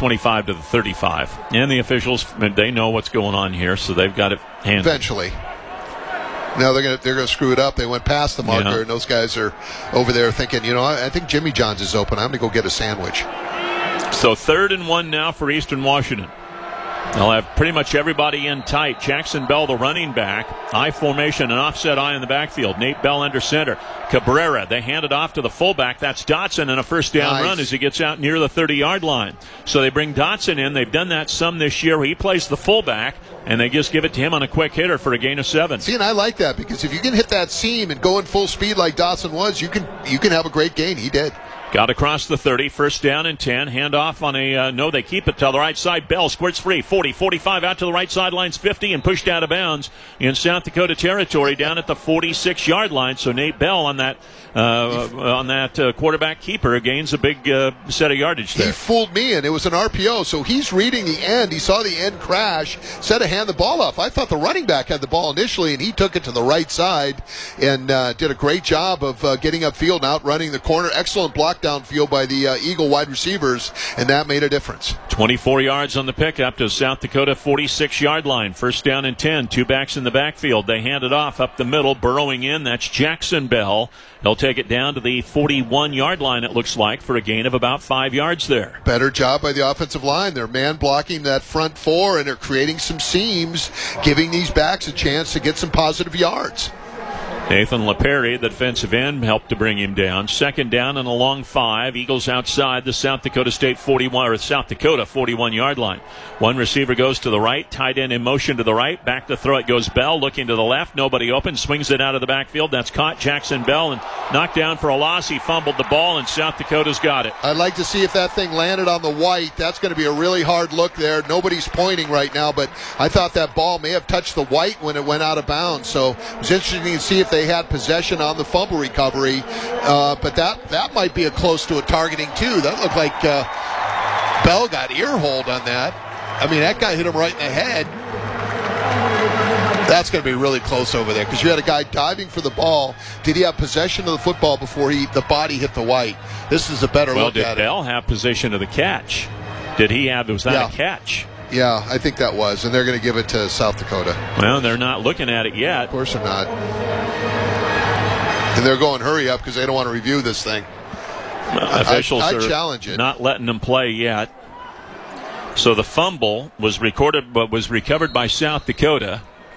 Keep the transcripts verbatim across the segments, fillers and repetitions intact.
twenty-five to the thirty-five. And the officials, they know what's going on here, so they've got it handled. Eventually. Now they're going to they're going to screw it up. They went past the marker, yeah. and those guys are over there thinking, you know, I, I think Jimmy John's is open. I'm going to go get a sandwich. So third and one now for Eastern Washington. They'll have pretty much everybody in tight. Jackson Bell, the running back. I formation, an offset eye in the backfield. Nate Bell under center. Cabrera, they hand it off to the fullback. That's Dotson, and a first down nice. run as he gets out near the thirty-yard line. So they bring Dotson in. They've done that some this year. He plays the fullback, and they just give it to him on a quick hitter for a gain of seven. See, and I like that because if you can hit that seam and go in full speed like Dotson was, you can you can have a great gain. He did. Got across the thirty, first down and ten. Hand off on a, uh, no, they keep it to the right side. Bell squirts free, forty, forty-five, out to the right sidelines, fifty, and pushed out of bounds in South Dakota territory down at the forty-six-yard line. So Nate Bell on that uh, on that uh, quarterback keeper gains a big uh, set of yardage there. He fooled me, and it was an R P O, so he's reading the end. He saw the end crash, said to hand the ball off. I thought the running back had the ball initially, and he took it to the right side and uh, did a great job of uh, getting upfield and outrunning the corner. Excellent block downfield by the uh, Eagle wide receivers, and that made a difference. twenty-four yards on the pickup to South Dakota forty-six-yard line. First down and ten. Two backs in the backfield. They hand it off up the middle, burrowing in. That's Jackson Bell. He'll take it down to the forty-one-yard line, it looks like, for a gain of about five yards there. Better job by the offensive line. They're man blocking that front four, and they're creating some seams, giving these backs a chance to get some positive yards. Nathan LaPerry, the defensive end, helped to bring him down. Second down and a long five. Eagles outside the South Dakota State forty-one or South Dakota forty-one-yard line. One receiver goes to the right, tight end in motion to the right. Back to throw it goes Bell, looking to the left. Nobody open, swings it out of the backfield. That's caught Jackson Bell and knocked down for a loss. He fumbled the ball, and South Dakota's got it. I'd like to see if that thing landed on the white. That's going to be a really hard look there. Nobody's pointing right now, but I thought that ball may have touched the white when it went out of bounds. So it was interesting to see if they had possession on the fumble recovery, uh, but that that might be a close to a targeting too. That looked like uh, Bell got ear hold on that. I mean, that guy hit him right in the head. That's going to be really close over there because you had a guy diving for the ball. Did he have possession of the football before he the body hit the white? This is a better well, look did at Bell it. have possession of the catch? Did he have? Was that Yeah. a catch? Yeah, I think that was, and they're going to give it to South Dakota. Well, they're not looking at it yet. Of course they're not. And they're going hurry up because they don't want to review this thing. Well, officials I, I are challenge it. not letting them play yet. So the fumble was recorded, but was recovered by South Dakota.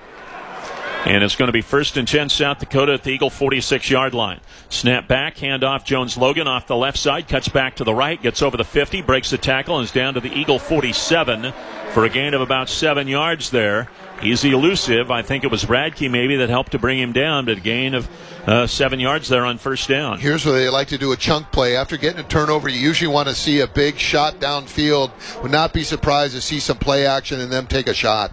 And it's going to be first and ten South Dakota at the Eagle forty-six-yard line. Snap back, hand off Jones Logan off the left side, cuts back to the right, gets over the fifty, breaks the tackle, and is down to the Eagle forty-seven for a gain of about seven yards there. He's elusive. I think it was Radke maybe that helped to bring him down, but a gain of uh, seven yards there on first down. Here's where they like to do a chunk play. After getting a turnover, you usually want to see a big shot downfield. Would not be surprised to see some play action and them take a shot.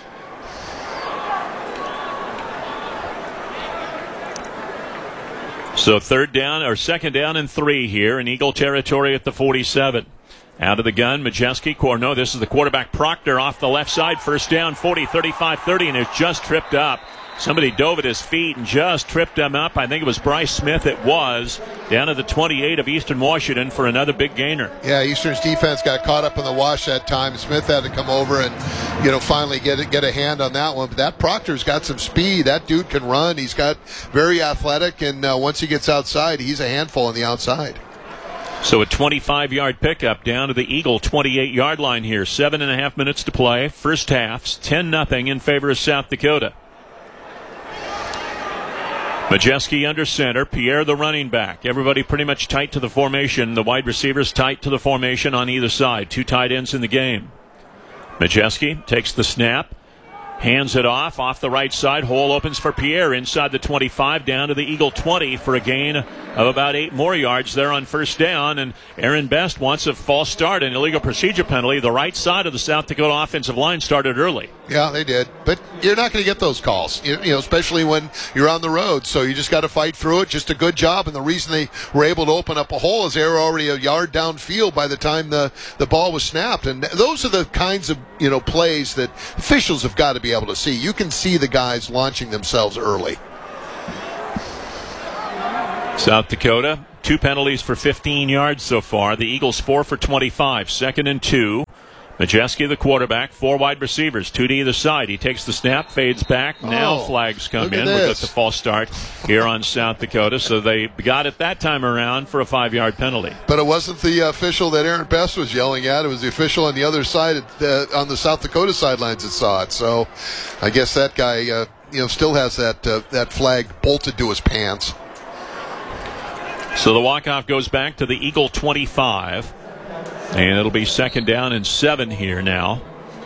So third down, or second down and three here in Eagle territory at the forty-seven. Out of the gun, Majeski, Corno. This is the quarterback, Proctor, off the left side. First down, forty, thirty-five, thirty, and it's just tripped up. Somebody dove at his feet and just tripped him up. I think it was Bryce Smith. It was down to the twenty-eight of Eastern Washington for another big gainer. Yeah, Eastern's defense got caught up in the wash that time. Smith had to come over and, you know, finally get it, get a hand on that one. But that Proctor's got some speed. That dude can run. He's got very athletic, and uh, once he gets outside, he's a handful on the outside. So a twenty-five-yard pickup down to the Eagle twenty-eight-yard line here. Seven and a half minutes to play. First half's ten nothing in favor of South Dakota. Majeski under center. Pierre the running back. Everybody pretty much tight to the formation. The wide receivers tight to the formation on either side. Two tight ends in the game. Majeski takes the snap. Hands it off, off the right side. Hole opens for Pierre inside the twenty-five, down to the Eagle twenty for a gain of about eight more yards there on first down. And Aaron Best wants a false start, an illegal procedure penalty. The right side of the South Dakota offensive line started early. Yeah, they did. But you're not going to get those calls, you, you know, especially when you're on the road. So you just got to fight through it. Just a good job. And the reason they were able to open up a hole is they were already a yard downfield by the time the, the ball was snapped. And those are the kinds of, you know, plays that officials have got to be able to see. You can see the guys launching themselves early. South Dakota, two penalties for fifteen yards so far. The Eagles four for twenty-five. Second and two. Majeski, the quarterback, four wide receivers, two to either side. He takes the snap, fades back. Now oh, flags come in. This. We've got the false start here on South Dakota. So they got it that time around for a five-yard penalty. But it wasn't the official that Aaron Best was yelling at. It was the official on the other side, uh, on the South Dakota sidelines that saw it. So I guess that guy, uh, you know, still has that uh, that flag bolted to his pants. So the walk-off goes back to the Eagle twenty-five. And it'll be second down and seven here now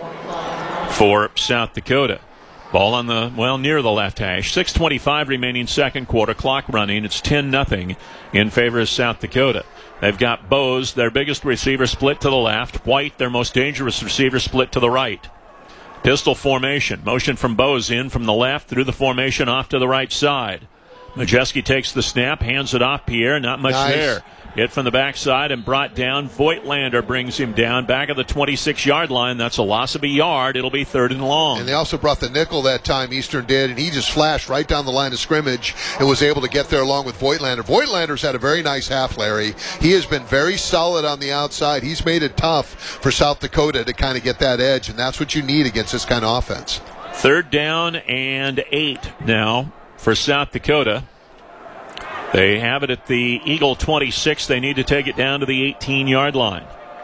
for South Dakota. Ball on the, well, near the left hash. six twenty-five remaining second quarter. Clock running. It's ten nothing in favor of South Dakota. They've got Bose, their biggest receiver, split to the left. White, their most dangerous receiver, split to the right. Pistol formation. Motion from Bose in from the left through the formation off to the right side. Majeski takes the snap, hands it off Pierre. Not much nice. there. Hit from the backside and brought down. Voigtlander brings him down back of the twenty-six-yard line. That's a loss of a yard. It'll be third and long. And they also brought the nickel that time, Eastern did, and he just flashed right down the line of scrimmage and was able to get there along with Voigtlander. Voigtlander's had a very nice half, Larry. He has been very solid on the outside. He's made it tough for South Dakota to kind of get that edge, and that's what you need against this kind of offense. Third down and eight now for South Dakota. They have it at the Eagle twenty-six. They need to take it down to the eighteen-yard line.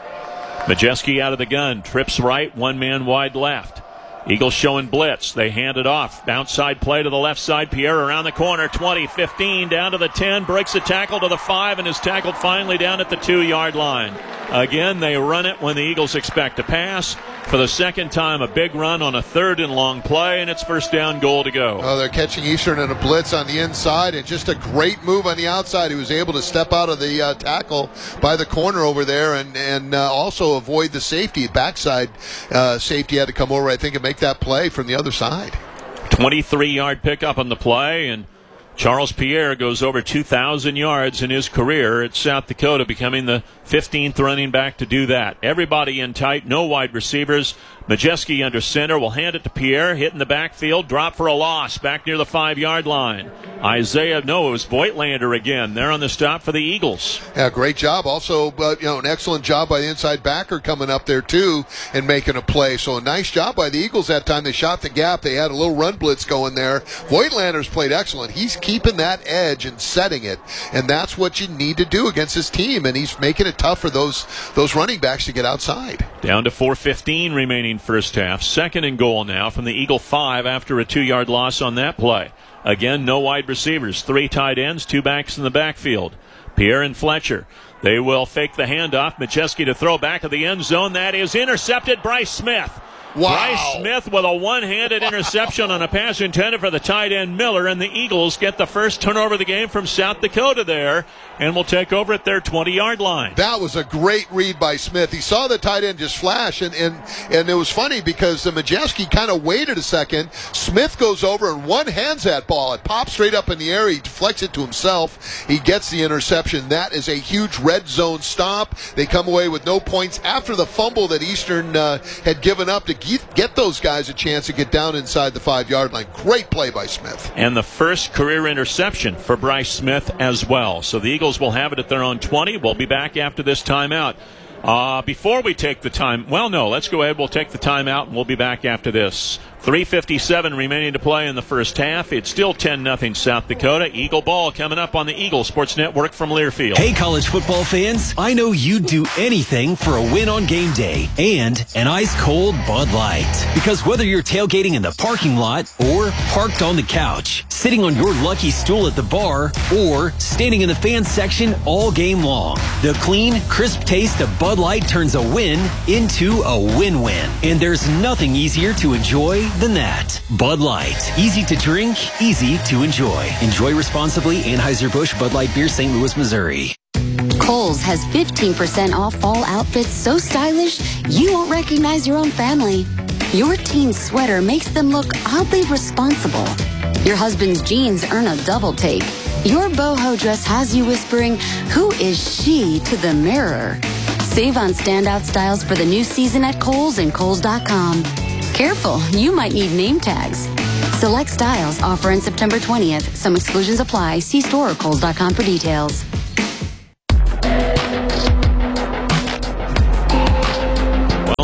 Majeski out of the gun. Trips right, one man wide left. Eagles showing blitz. They hand it off. Outside play to the left side. Pierre around the corner. twenty, fifteen, down to the ten. Breaks a tackle to the five and is tackled finally down at the two-yard line. Again, they run it when the Eagles expect a pass. For the second time, a big run on a third and long play, and it's first down, goal to go. Oh, they're catching Eastern in a blitz on the inside, and just a great move on the outside. He was able to step out of the uh, tackle by the corner over there and, and uh, also avoid the safety. Backside uh, safety had to come over, I think, and make that play from the other side. twenty-three-yard pickup on the play, and Charles Pierre goes over two thousand yards in his career at South Dakota, becoming the fifteenth running back to do that. Everybody in tight, no wide receivers. Majeski under center will hand it to Pierre, hit in the backfield, drop for a loss, back near the five-yard line. Isaiah, no, it was Voigtlander again. They're on the stop for the Eagles. Yeah, great job. Also, uh, you know, an excellent job by the inside backer coming up there, too, and making a play. So a nice job by the Eagles that time. They shot the gap. They had a little run blitz going there. Voigtlander's played excellent. He's keeping that edge and setting it, and that's what you need to do against this team, and he's making it tough for those, those running backs to get outside. Down to four fifteen remaining first half. Second and goal now from the Eagle five after a two-yard loss on that play. Again, no wide receivers. Three tight ends, two backs in the backfield. Pierre and Fletcher. They will fake the handoff. Majeski to throw back of the end zone. That is intercepted. Bryce Smith. Wow. Bryce Smith with a one-handed interception on a pass intended for the tight end Miller, and the Eagles get the first turnover of the game from South Dakota there, and will take over at their twenty-yard line. That was a great read by Smith. He saw the tight end just flash, and and, and it was funny because the Majeski kind of waited a second. Smith goes over and one hands that ball. It pops straight up in the air. He deflects it to himself. He gets the interception. That is a huge red zone stop. They come away with no points after the fumble that Eastern uh, had given up to get those guys a chance to get down inside the five-yard line. Great play by Smith. And the first career interception for Bryce Smith as well. So the Eagles will have it at their own twenty. We'll be back after this timeout. Uh, before we take the time, well, no, let's go ahead. We'll take the timeout, and we'll be back after this. three fifty-seven remaining to play in the first half. It's still ten nothing South Dakota. Eagle ball coming up on the Eagle Sports Network from Learfield. Hey, college football fans. I know you'd do anything for a win on game day and an ice-cold Bud Light. Because whether you're tailgating in the parking lot or parked on the couch, sitting on your lucky stool at the bar, or standing in the fan section all game long, the clean, crisp taste of Bud Light turns a win into a win-win. And there's nothing easier to enjoy than that. Bud Light. Easy to drink, easy to enjoy. Enjoy responsibly. Anheuser-Busch Bud Light Beer, Saint Louis, Missouri. Kohl's has fifteen percent off fall outfits so stylish you won't recognize your own family. Your teen's sweater makes them look oddly responsible. Your husband's jeans earn a double take. Your boho dress has you whispering, "Who is she?" to the mirror. Save on standout styles for the new season at Kohl's and Kohl's dot com. Careful, you might need name tags. Select styles offer in September twentieth. Some exclusions apply. See store or Kohl's dot com for details. Well,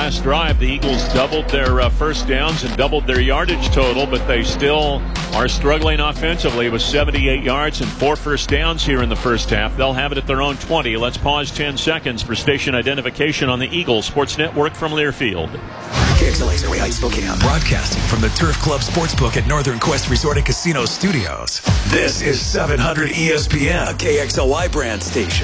last drive, the Eagles doubled their uh, first downs and doubled their yardage total, but they still are struggling offensively with seventy-eight yards and four first downs here in the first half. They'll have it at their own twenty. Let's pause ten seconds for station identification on the Eagles Sports Network from Learfield. K X L A's Erie Heights, Spokane. Broadcasting from the Turf Club Sportsbook at Northern Quest Resort and Casino Studios. This is seven hundred E S P N, a K X L Y brand station.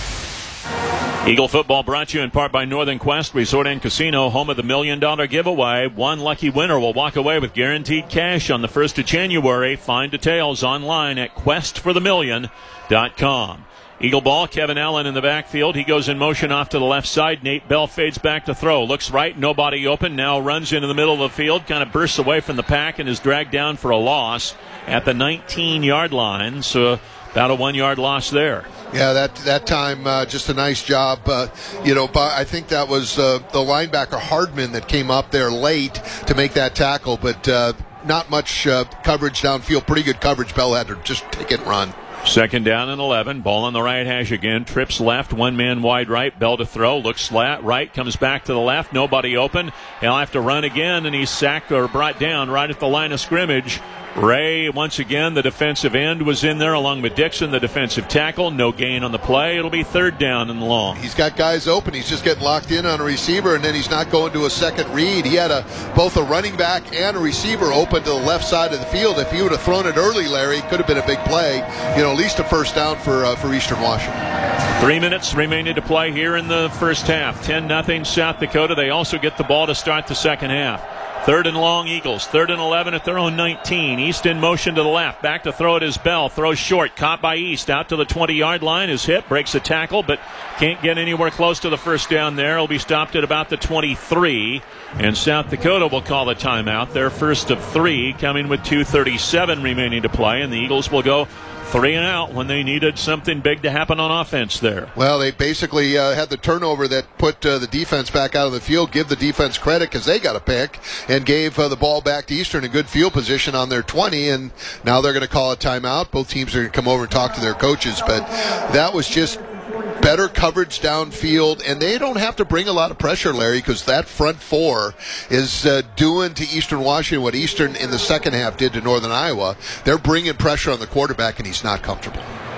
Eagle football brought to you in part by Northern Quest Resort and Casino, home of the Million Dollar Giveaway. One lucky winner will walk away with guaranteed cash on the first of January. Find details online at quest for the million dot com. Eagle ball, Kevin Allen in the backfield. He goes in motion off to the left side. Nate Bell fades back to throw. Looks right, nobody open. Now runs into the middle of the field, kind of bursts away from the pack and is dragged down for a loss at the nineteen-yard line. So about a one-yard loss there. Yeah, that that time, uh, just a nice job. Uh, you know, but I think that was uh, the linebacker Hardman that came up there late to make that tackle, but uh, not much uh, coverage downfield. Pretty good coverage. Bell had to just take it and run. Second down and eleven. Ball on the right hash again. Trips left. One man wide right. Bell to throw. Looks flat. Right. Comes back to the left. Nobody open. He'll have to run again, and he's sacked or brought down right at the line of scrimmage. Ray, once again, the defensive end was in there along with Dixon, the defensive tackle. No gain on the play. It'll be third down and long. He's got guys open. He's just getting locked in on a receiver, and then he's not going to a second read. He had a both a running back and a receiver open to the left side of the field. If he would have thrown it early, Larry, it could have been a big play. You know, at least a first down for uh, for Eastern Washington. Three minutes remaining to play here in the first half. ten nothing South Dakota. They also get the ball to start the second half. Third and long, Eagles. Third and eleven at their own nineteen. East in motion to the left. Back to throw it is Bell. Throws short. Caught by East. Out to the twenty-yard line. Is hit. Breaks a tackle, but can't get anywhere close to the first down there. He'll be stopped at about the twenty-three. And South Dakota will call a timeout. Their first of three, coming with two thirty-seven remaining to play. And the Eagles will go three and out when they needed something big to happen on offense there. Well, they basically uh, had the turnover that put uh, the defense back out of the field. Give the defense credit because they got a pick and gave uh, the ball back to Eastern in good field position on their twenty, and now they're going to call a timeout. Both teams are going to come over and talk to their coaches, but that was just better coverage downfield, and they don't have to bring a lot of pressure, Larry, because that front four is uh, doing to Eastern Washington what Eastern in the second half did to Northern Iowa. They're bringing pressure on the quarterback, and he's not comfortable.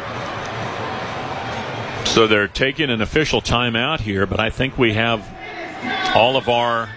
So they're taking an official timeout here, but I think we have all of our...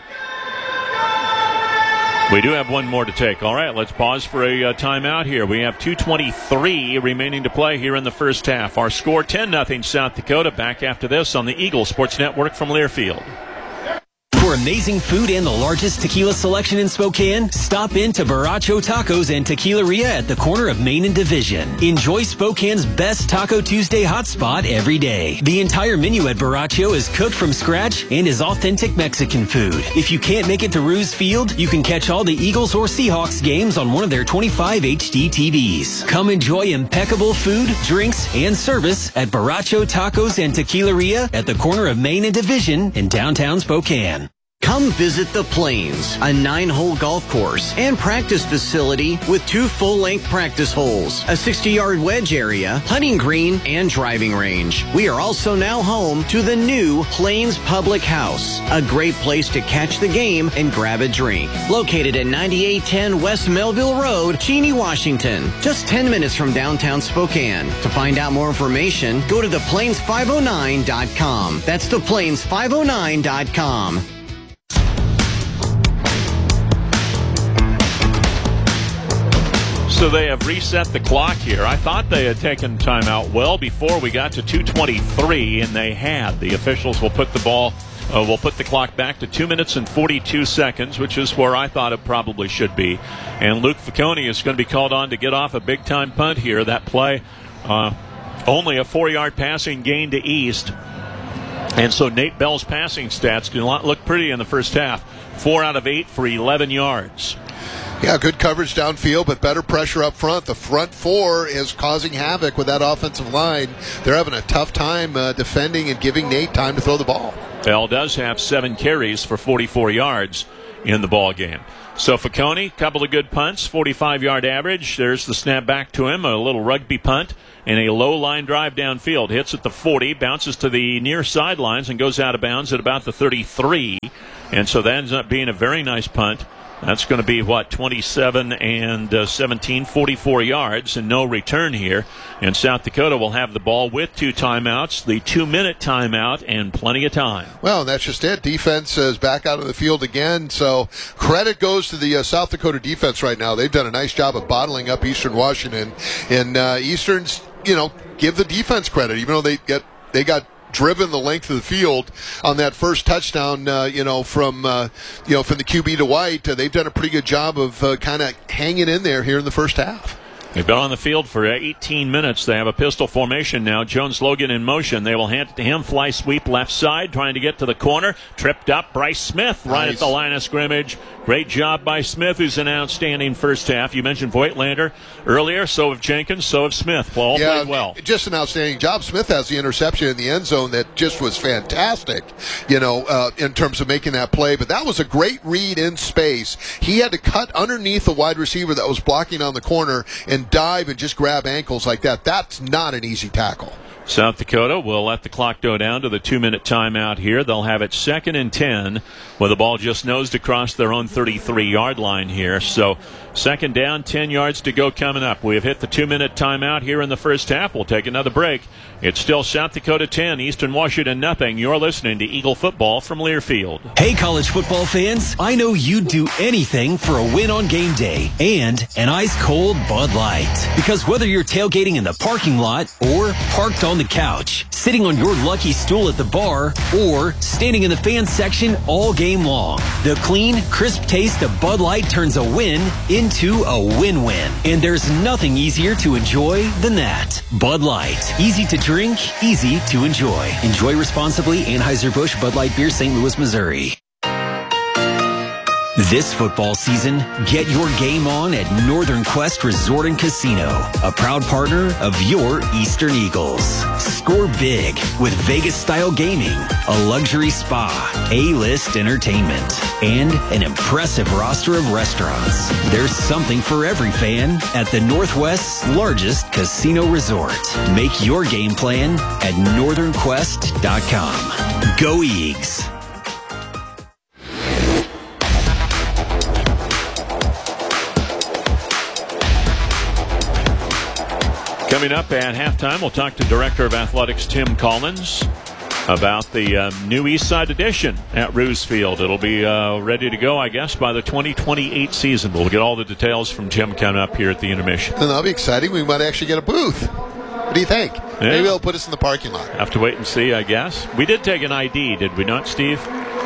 We do have one more to take. All right, let's pause for a uh, timeout here. We have two twenty-three remaining to play here in the first half. Our score ten nothing South Dakota. Back after this on the Eagle Sports Network from Learfield. For amazing food and the largest tequila selection in Spokane, stop in to Borracho Tacos and Tequileria at the corner of Main and Division. Enjoy Spokane's best Taco Tuesday hotspot every day. The entire menu at Borracho is cooked from scratch and is authentic Mexican food. If you can't make it to Roos Field, you can catch all the Eagles or Seahawks games on one of their twenty-five H D T Vs. Come enjoy impeccable food, drinks, and service at Borracho Tacos and Tequileria at the corner of Main and Division in downtown Spokane. Come visit The Plains, a nine-hole golf course and practice facility with two full-length practice holes, a sixty-yard wedge area, putting green, and driving range. We are also now home to the new Plains Public House, a great place to catch the game and grab a drink. Located at ninety-eight ten West Melville Road, Cheney, Washington, just ten minutes from downtown Spokane. To find out more information, go to the plains five oh nine dot com. That's the plains five oh nine dot com. So they have reset the clock here. I thought they had taken timeout well before we got to two twenty-three, and they had. The officials will put the ball, uh, will put the clock back to two minutes and forty-two seconds, which is where I thought it probably should be. And Luke Facconi is going to be called on to get off a big-time punt here. That play, uh, only a four-yard passing gain to East. And so Nate Bell's passing stats do not look pretty in the first half. Four out of eight for eleven yards. Yeah, good coverage downfield, but better pressure up front. The front four is causing havoc with that offensive line. They're having a tough time uh, defending and giving Nate time to throw the ball. Bell does have seven carries for forty-four yards in the ball game. So Facconi, couple of good punts, forty-five-yard average. There's the snap back to him, a little rugby punt, and a low line drive downfield. Hits at the forty, bounces to the near sidelines, and goes out of bounds at about the thirty-three. And so that ends up being a very nice punt. That's going to be, what, twenty-seven and uh, seventeen, forty-four yards, and no return here. And South Dakota will have the ball with two timeouts, the two-minute timeout, and plenty of time. Well, that's just it. Defense is back out of the field again. So credit goes to the uh, South Dakota defense right now. They've done a nice job of bottling up Eastern Washington. And uh, Eastern's, you know, give the defense credit, even though they get they got driven the length of the field on that first touchdown, uh, you know, from uh, you know from the Q B to White. Uh, they've done a pretty good job of uh, kind of hanging in there here in the first half. They've been on the field for eighteen minutes. They have a pistol formation now. Jones Logan in motion. They will hand it to him. Fly sweep left side, trying to get to the corner. Tripped up. Bryce Smith right Nice. at the line of scrimmage. Great job by Smith, who's an outstanding first half. You mentioned Voigtlander earlier. So have Jenkins. So have Smith. Well, all Yeah, played well. Just an outstanding job. Smith has the interception in the end zone that just was fantastic, you know, uh, in terms of making that play. But that was a great read in space. He had to cut underneath the wide receiver that was blocking on the corner and dive and just grab ankles like that. That's not an easy tackle. South Dakota will let the clock go down to the two-minute timeout here. They'll have it second and ten with the ball just nosed across their own thirty-three-yard line here. So second down, ten yards to go coming up. We have hit the two-minute timeout here in the first half. We'll take another break. It's still South Dakota ten, Eastern Washington nothing. You're listening to Eagle Football from Learfield. Hey, college football fans, I know you'd do anything for a win on game day and an ice-cold Bud Light. Because whether you're tailgating in the parking lot or parked on the couch, sitting on your lucky stool at the bar, or standing in the fan section all game long, the clean, crisp taste of Bud Light turns a win into a win-win. And there's nothing easier to enjoy than that. Bud Light. Easy to drink, easy to enjoy. Enjoy responsibly. Anheuser-Busch Bud Light Beer, Saint Louis, Missouri. This football season, get your game on at Northern Quest Resort and Casino, a proud partner of your Eastern Eagles. Score big with Vegas-style gaming, a luxury spa, A-list entertainment, and an impressive roster of restaurants. There's something for every fan at the Northwest's largest casino resort. Make your game plan at northern quest dot com. Go Eags! Coming up at halftime, we'll talk to Director of Athletics Tim Collins about the uh, new East Side edition at Roos Field. It'll be uh, ready to go, I guess, by the twenty twenty-eight season. We'll get all the details from Jim coming up here at the intermission. And that'll be exciting. We might actually get a booth. What do you think? Yeah. Maybe they'll put us in the parking lot. Have to wait and see, I guess. We did take an I D, did we not, Steve?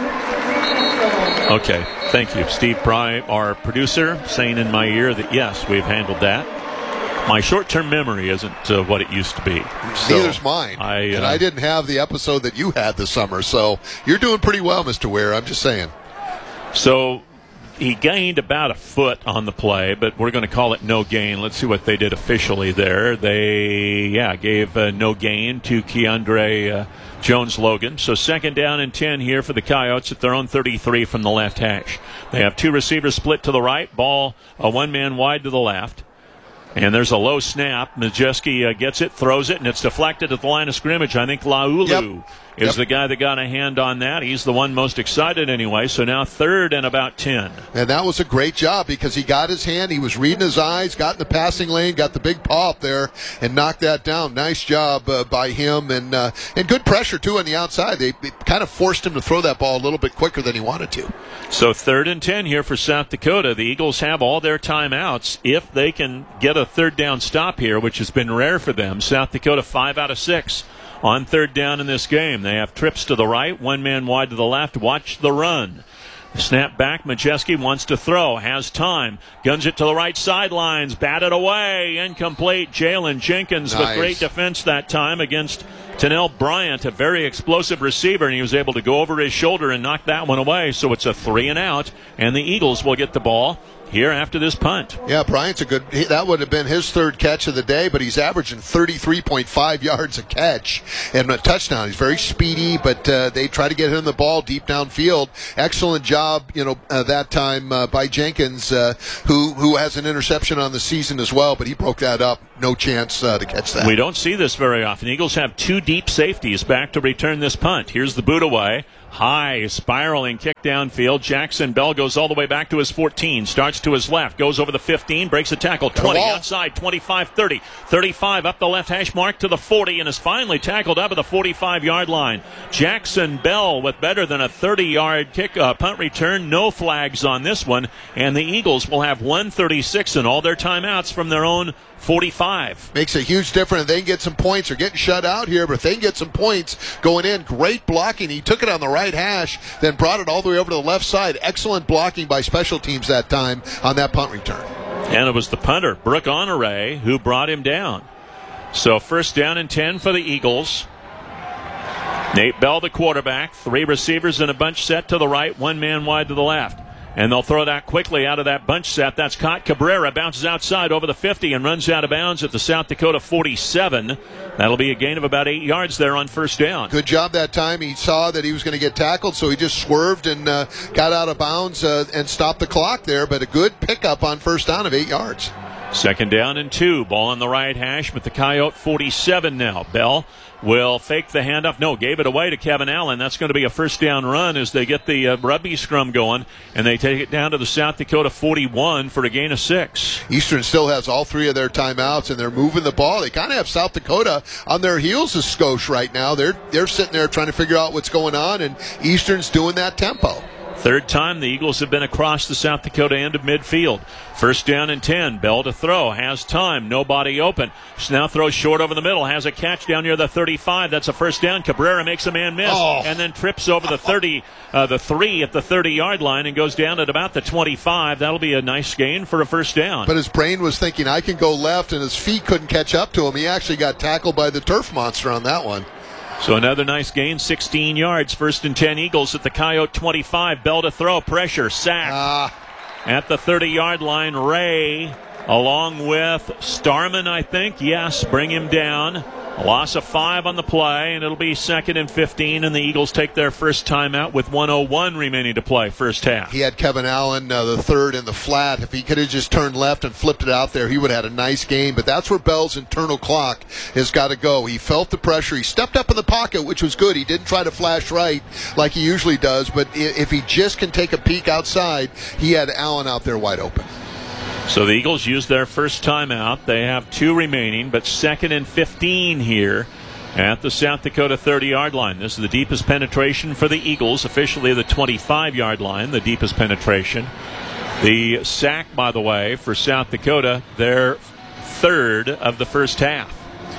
Okay, thank you. Steve Pry, our producer, saying in my ear that, yes, we've handled that. My short-term memory isn't uh, what it used to be. So Neither's mine. I, uh, and I didn't have the episode that you had this summer, so you're doing pretty well, Mister Ware. I'm just saying. So he gained about a foot on the play, but we're going to call it no gain. Let's see what they did officially there. They, yeah, gave uh, no gain to Keandre uh, Jones-Logan. So second down and ten here for the Coyotes at their own thirty-three from the left hash. They have two receivers split to the right, ball a one-man wide to the left. And there's a low snap. Majeski uh, gets it, throws it, and it's deflected at the line of scrimmage. I think Laulu yep. is yep. the guy that got a hand on that. He's the one most excited anyway. So now third and about ten. And that was a great job because he got his hand, he was reading his eyes, got in the passing lane, got the big paw up there, and knocked that down. Nice job uh, by him, and uh, and good pressure, too, on the outside. They, they kind of forced him to throw that ball a little bit quicker than he wanted to. So third and ten here for South Dakota. The Eagles have all their timeouts. If they can get a third down stop here, which has been rare for them, South Dakota five out of six on third down in this game. They have trips to the right, one man wide to the left. Watch the run. Snap back. Majeski wants to throw. Has time. Guns it to the right sidelines. Batted away. Incomplete. Jalen Jenkins nice. with great defense that time against Tennell Bryant, a very explosive receiver, and he was able to go over his shoulder and knock that one away. So it's a three and out, and the Eagles will get the ball here after this punt. Yeah, Bryant's a good, that would have been his third catch of the day, but he's averaging thirty-three point five yards a catch and a touchdown. He's very speedy, but uh, they try to get him the ball deep downfield. Excellent job, you know, uh, that time uh, by Jenkins, uh, who who has an interception on the season as well, but he broke that up. No chance uh, to catch that. We don't see this very often. Eagles have two deep safeties back to return this punt. Here's the boot away. high, spiraling kick downfield. Jackson Bell goes all the way back to his fourteen, starts to his left, goes over the fifteen, breaks a tackle, twenty, outside, twenty-five, thirty, thirty-five, up the left hash mark to the forty, and is finally tackled up at the forty-five-yard line. Jackson Bell with better than a thirty-yard kick uh, punt return. No flags on this one, and the Eagles will have one thirty-six in all their timeouts from their own forty-five. Makes a huge difference. They can get some points. They're getting shut out here, but if they can get some points going in, great blocking. He took it on the right hash, then brought it all the way over to the left side. Excellent blocking by special teams that time on that punt return. And it was the punter, Brooke Honore, who brought him down. So first down and ten for the Eagles. Nate Bell, the quarterback. Three receivers in a bunch set to the right, one man wide to the left. And they'll throw that quickly out of that bunch set. That's caught. Cabrera bounces outside over the fifty and runs out of bounds at the South Dakota forty-seven. That'll be a gain of about eight yards there on first down. Good job that time. He saw that he was going to get tackled, so he just swerved and uh, got out of bounds uh, and stopped the clock there. But a good pickup on first down of eight yards. Second down and two. Ball on the right hash with the Coyote forty-seven now. Bell will fake the handoff. No, gave it away to Kevin Allen. That's going to be a first down run as they get the uh, rugby scrum going, and they take it down to the South Dakota forty-one for a gain of six. Eastern still has all three of their timeouts, and they're moving the ball. They kind of have South Dakota on their heels of Scotia right now. They're they're sitting there trying to figure out what's going on, and Eastern's doing that tempo. Third time the Eagles have been across the South Dakota end of midfield. First down and ten. Bell to throw. Has time. Nobody open. Now throws short over the middle. Has a catch down near the thirty-five. That's a first down. Cabrera makes a man miss. Oh. And then trips over the thirty, uh, the three at the thirty-yard line and goes down at about the twenty-five. That'll be a nice gain for a first down. But his brain was thinking, I can go left, and his feet couldn't catch up to him. He actually got tackled by the turf monster on that one. So another nice gain, sixteen yards. First and ten Eagles at the Coyote twenty-five. Bell to throw, pressure, sack. Ah. At the thirty-yard line, Ray, along with Starman, I think. Yes, bring him down. A loss of five on the play, and it'll be second and fifteen, and the Eagles take their first timeout with one oh one remaining to play first half. He had Kevin Allen, uh, the third in the flat. If he could have just turned left and flipped it out there, he would have had a nice game. But that's where Bell's internal clock has got to go. He felt the pressure. He stepped up in the pocket, which was good. He didn't try to flash right like he usually does. But if he just can take a peek outside, he had Allen out there wide open. So the Eagles use their first timeout. They have two remaining, but second and fifteen here at the South Dakota thirty-yard line. This is the deepest penetration for the Eagles, officially the twenty-five-yard line, the deepest penetration. The sack, by the way, for South Dakota, their third of the first half.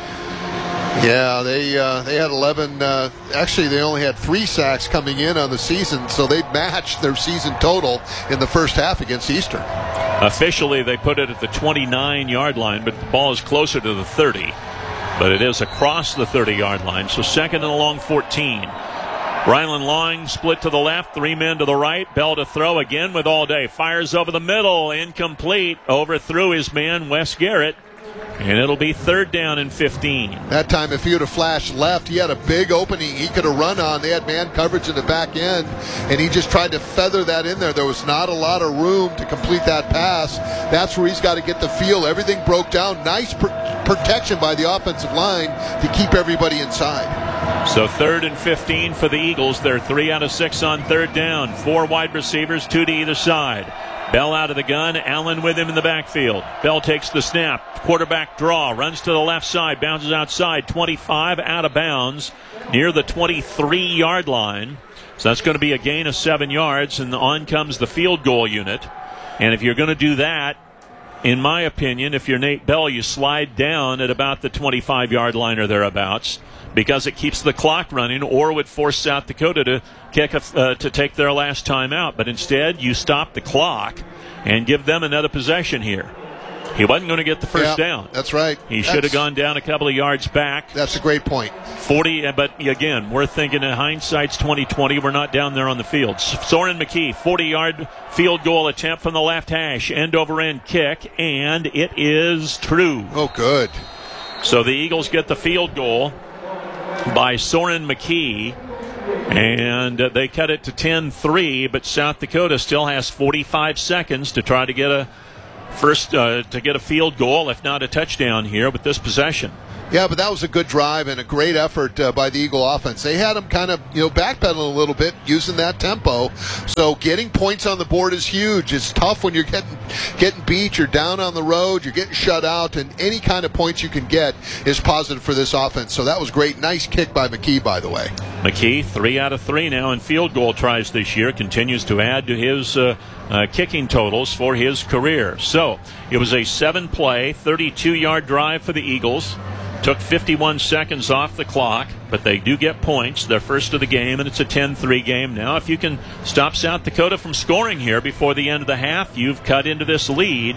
Yeah, they uh, they had eleven. Uh, actually, they only had three sacks coming in on the season, so they matched their season total in the first half against Eastern. Officially, they put it at the twenty-nine-yard line, but the ball is closer to the thirty. But it is across the thirty-yard line, so second and a long fourteen. Ryland Long split to the left, three men to the right. Bell to throw again with all day. Fires over the middle, incomplete. Overthrew his man, Wes Garrett. And it'll be third down and fifteen. That time, if he would have flashed left, he had a big opening he could have run on. They had man coverage in the back end, and he just tried to feather that in there. There was not a lot of room to complete that pass. That's where he's got to get the feel. Everything broke down. Nice pr- protection by the offensive line to keep everybody inside. So third and fifteen for the Eagles. They're three out of six on third down. Four wide receivers, two to either side. Bell out of the gun, Allen with him in the backfield. Bell takes the snap, quarterback draw, runs to the left side, bounces outside, twenty-five out of bounds near the twenty-three-yard line. So that's going to be a gain of seven yards, and on comes the field goal unit. And if you're going to do that, in my opinion, if you're Nate Bell, you slide down at about the twenty-five-yard line or thereabouts, because it keeps the clock running, or would force South Dakota to kick a, uh, to take their last time out. But instead, you stop the clock and give them another possession here. He wasn't going to get the first yeah, down. That's right. He should have gone down a couple of yards back. That's a great point. forty, but again, we're thinking in hindsight's twenty twenty. We're not down there on the field. Soren McKee, forty-yard field goal attempt from the left hash, end over end kick, and it is true. Oh, good. So the Eagles get the field goal by Soren McKee, and uh, they cut it to ten three, but South Dakota still has forty-five seconds to try to get a first uh, to get a field goal, if not a touchdown here with this possession. Yeah, but that was a good drive and a great effort uh, by the Eagle offense. They had them kind of, you know, backpedaling a little bit using that tempo. So getting points on the board is huge. It's tough when you're getting getting beat, you're down on the road, you're getting shut out, and any kind of points you can get is positive for this offense. So that was great. Nice kick by McKee, by the way. McKee, three out of three now in field goal tries this year, continues to add to his uh, uh, kicking totals for his career. So it was a seven-play, thirty-two-yard drive for the Eagles. Took fifty-one seconds off the clock, but they do get points. They're first of the game, and it's a ten three game now. If you can stop South Dakota from scoring here before the end of the half, you've cut into this lead.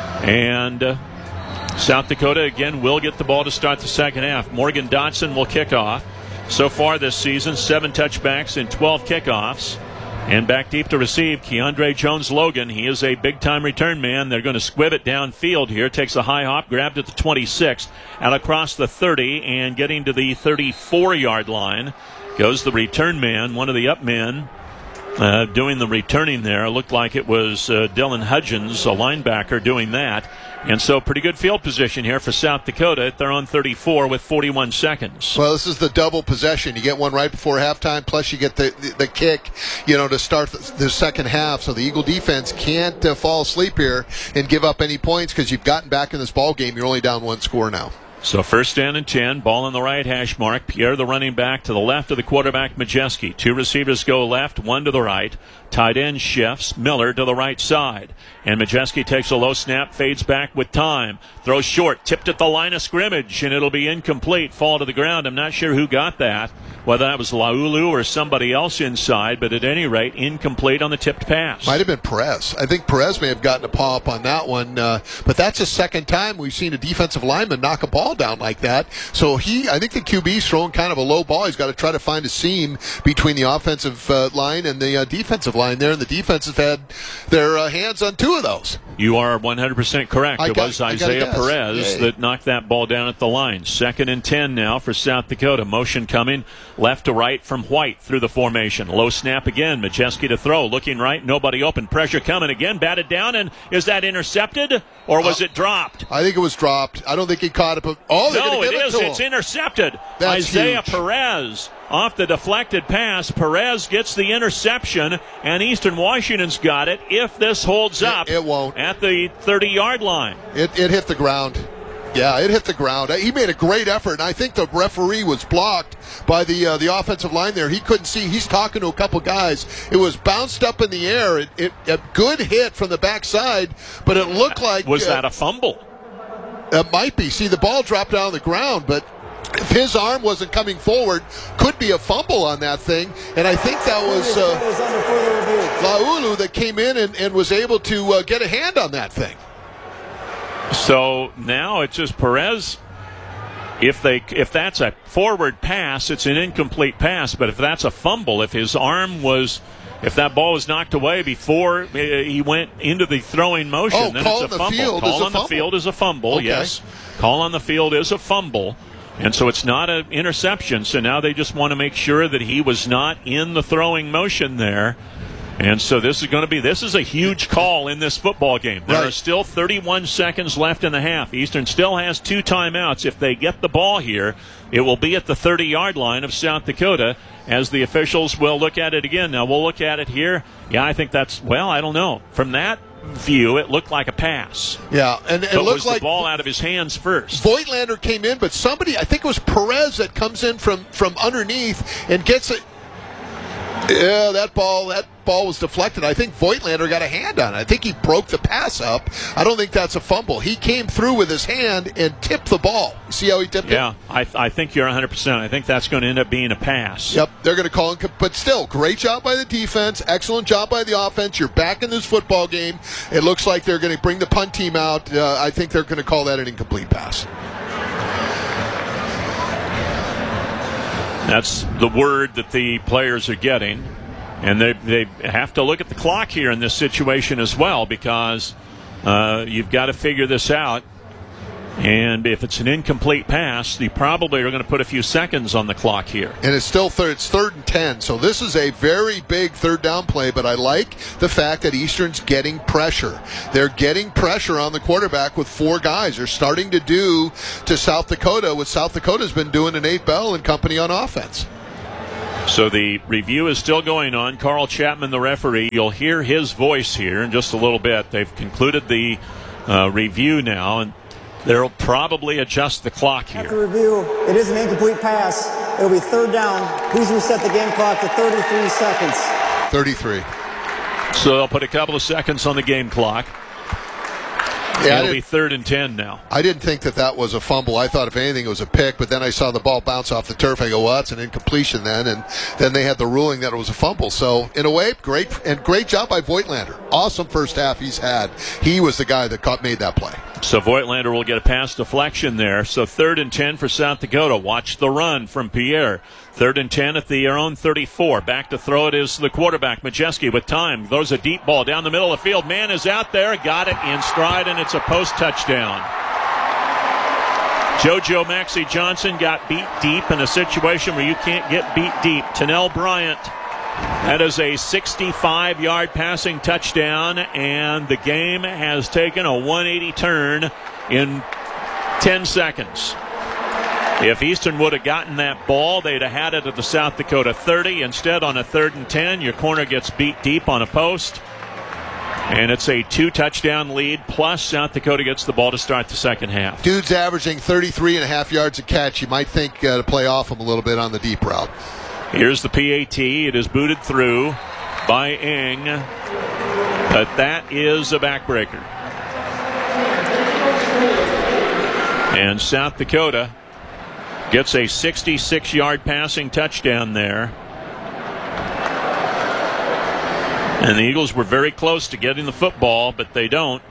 And uh, South Dakota, again, will get the ball to start the second half. Morgan Dotson will kick off. So far this season, seven touchbacks and twelve kickoffs. And back deep to receive, Keandre Jones-Logan. He is a big-time return man. They're going to squib it downfield here. Takes a high hop, grabbed at the twenty-six, out across the thirty, and getting to the thirty-four-yard line goes the return man, one of the up men. Uh, doing the returning there. It looked like it was uh, Dylan Hudgens, a linebacker, doing that. And so pretty good field position here for South Dakota. They're on thirty-four with forty-one seconds. Well, this is the double possession. You get one right before halftime, plus you get the the, the kick, you know, to start the, the second half. So the Eagle defense can't uh, fall asleep here and give up any points because you've gotten back in this ball game. You're only down one score now. So first down and ten, ball on the right hash mark. Pierre, the running back, to the left of the quarterback, Majeski. Two receivers go left, one to the right. Tight end shifts, Miller to the right side. And Majeski takes a low snap, fades back with time. Throws short, tipped at the line of scrimmage, and it'll be incomplete. Fall to the ground. I'm not sure who got that, whether that was Laulu or somebody else inside, but at any rate, incomplete on the tipped pass. Might have been Perez. I think Perez may have gotten a paw up on that one, uh, but that's the second time we've seen a defensive lineman knock a ball down like that. So he, I think the Q B's throwing kind of a low ball. He's got to try to find a seam between the offensive uh, line and the uh, defensive line there, and the defense have had their uh, hands on two of those. You are one hundred percent correct. I it got, was Isaiah Perez yeah. that knocked that ball down at the line. Second and ten now for South Dakota. Motion coming left to right from White through the formation. Low snap again. Majeski to throw. Looking right. Nobody open. Pressure coming again. Batted down. And is that intercepted or was uh, it dropped? I think it was dropped. I don't think he caught it. But oh, they're no, give it it is. to It's him. intercepted. That's Isaiah huge. Perez off the deflected pass. Perez gets the interception, and Eastern Washington's got it. If this holds it, up, it won't. At the thirty-yard line. It, it hit the ground. Yeah, it hit the ground. He made a great effort, and I think the referee was blocked by the uh, the offensive line there. He couldn't see. He's talking to a couple guys. It was bounced up in the air. It, it a good hit from the backside, but it looked like was uh, that a fumble? It might be. See, the ball dropped down on the ground, but if his arm wasn't coming forward, could be a fumble on that thing. And I think that was uh, Laulu that came in and, and was able to uh, get a hand on that thing. So now it's just Perez. If they, if that's a forward pass, it's an incomplete pass. But if that's a fumble, if his arm was, if that ball was knocked away before he went into the throwing motion, oh, then call it's a on the fumble. Field call is a on fumble. the field is a fumble. Okay. Yes, call on the field is a fumble. And so it's not an interception. So now they just want to make sure that he was not in the throwing motion there. And so this is going to be, this is a huge call in this football game. There right. are still thirty-one seconds left in the half. Eastern still has two timeouts. If they get the ball here, it will be at the thirty-yard line of South Dakota as the officials will look at it again. Now, we'll look at it here. Yeah, I think that's, well, I don't know. From that view, it looked like a pass. Yeah, and it but looked was like the ball out of his hands first. Voigtlander came in, but somebody, I think it was Perez that comes in from, from underneath and gets it. Yeah, that ball, that ball was deflected. I think Voigtlander got a hand on it. I think he broke the pass up. I don't think that's a fumble. He came through with his hand and tipped the ball. You see how he tipped yeah, it? Yeah, I, I think you're one hundred percent. I think that's going to end up being a pass. Yep, they're going to call him. But still, great job by the defense. Excellent job by the offense. You're back in this football game. It looks like they're going to bring the punt team out. Uh, I think they're going to call that an incomplete pass. That's the word that the players are getting. And they they have to look at the clock here in this situation as well, because uh, you've got to figure this out. And if it's an incomplete pass, you probably are going to put a few seconds on the clock here. And it's still third, it's third and ten. So this is a very big third down play, but I like the fact that Eastern's getting pressure. They're getting pressure on the quarterback with four guys. They're starting to do to South Dakota what South Dakota's been doing to Nate Bell and company on offense. So the review is still going on. Carl Chapman, the referee, you'll hear his voice here in just a little bit. They've concluded the uh, review now, and they'll probably adjust the clock here. After review, it is an incomplete pass. It'll be third down. Please reset the game clock to thirty-three seconds. thirty-three. So they'll put a couple of seconds on the game clock. Yeah, It'll be third and ten now. I didn't think that that was a fumble. I thought, if anything, it was a pick, but then I saw the ball bounce off the turf. I go, well, that's an incompletion then, and then they had the ruling that it was a fumble. So, in a way, great and great job by Voigtlander. Awesome first half he's had. He was the guy that caught, made that play. So Voigtlander will get a pass deflection there. So third and ten for South Dakota. Watch the run from Pierre. Third and ten at their own thirty-four. Back to throw it is the quarterback, Majewski, with time. Throws a deep ball down the middle of the field. Man is out there. Got it in stride, and it's a post touchdown. JoJo Maxie Johnson got beat deep in a situation where you can't get beat deep. Tennell Bryant. That is a sixty-five-yard passing touchdown, and the game has taken a one eighty turn in ten seconds. If Eastern would have gotten that ball, they'd have had it at the South Dakota thirty. Instead, on a third and ten, your corner gets beat deep on a post. And it's a two-touchdown lead, plus South Dakota gets the ball to start the second half. Dude's averaging thirty-three and a half yards a catch. You might think uh, to play off him a little bit on the deep route. Here's the P A T. It is booted through by Eng, but that is a backbreaker. And South Dakota gets a sixty-six-yard passing touchdown there. And the Eagles were very close to getting the football, but they don't.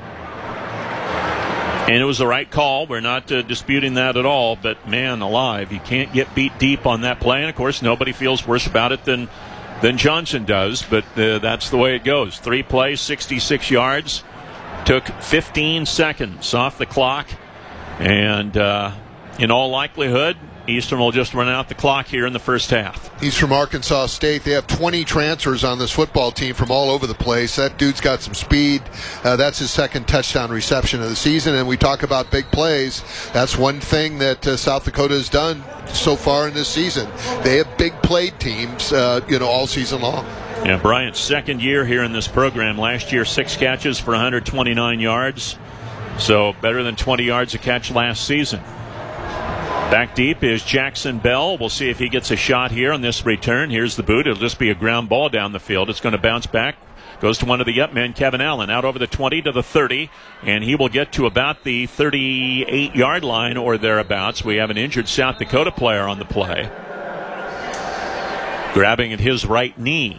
And it was the right call. We're not uh, disputing that at all. But, man alive, you can't get beat deep on that play. And, of course, nobody feels worse about it than, than Johnson does. But uh, that's the way it goes. Three plays, sixty-six yards. Took fifteen seconds off the clock. And uh, in all likelihood, Eastern will just run out the clock here in the first half. He's from Arkansas State. They have twenty transfers on this football team from all over the place. That dude's got some speed. Uh, that's his second touchdown reception of the season. And we talk about big plays. That's one thing that uh, South Dakota has done so far in this season. They have big play teams, uh, you know, all season long. Yeah, Bryant's second year here in this program. Last year, six catches for one hundred twenty-nine yards. So better than twenty yards a catch last season. Back deep is Jackson Bell. We'll see if he gets a shot here on this return. Here's the boot. It'll just be a ground ball down the field. It's going to bounce back. Goes to one of the up men, Kevin Allen, out over the twenty to the thirty, and he will get to about the thirty-eight-yard line or thereabouts. We have an injured South Dakota player on the play, grabbing at his right knee.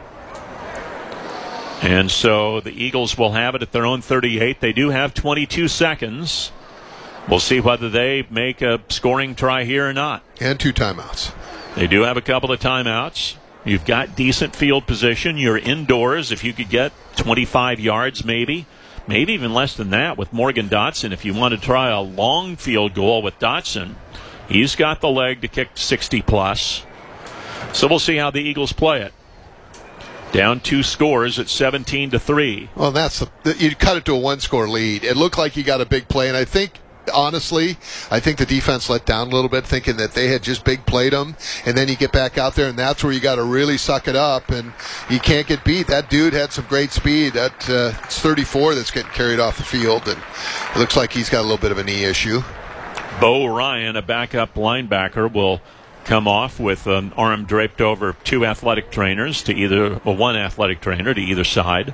And so the Eagles will have it at their own thirty-eight. They do have twenty-two seconds. We'll see whether they make a scoring try here or not. And two timeouts. They do have a couple of timeouts. You've got decent field position. You're indoors. If you could get twenty-five yards maybe, maybe even less than that with Morgan Dotson. If you want to try a long field goal with Dotson, he's got the leg to kick sixty plus. So we'll see how the Eagles play it. Down two scores at seventeen to three. Well, that's the, you cut it to a one-score lead. It looked like you got a big play, and I think, honestly, I think the defense let down a little bit, thinking that they had just big played them, and then you get back out there, and that's where you got to really suck it up, and you can't get beat. That dude had some great speed. That uh, it's thirty-four that's getting carried off the field, and it looks like he's got a little bit of a knee issue. Bo Ryan, a backup linebacker, will come off with an arm draped over two athletic trainers to either, well, one athletic trainer to either side.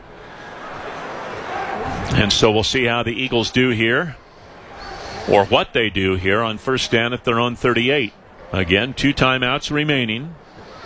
And so we'll see how the Eagles do here, or what they do here on first down at their own thirty-eight. Again, two timeouts remaining.